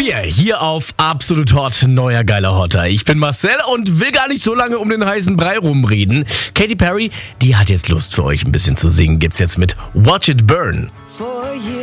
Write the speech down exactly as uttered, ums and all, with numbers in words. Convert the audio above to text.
vier, hier auf Absolut Hot, neuer geiler Hotter. Ich bin Marcel und will gar nicht so lange um den heißen Brei rumreden. Katy Perry, die hat jetzt Lust für euch ein bisschen zu singen. Gibt's jetzt mit Watch It Burn.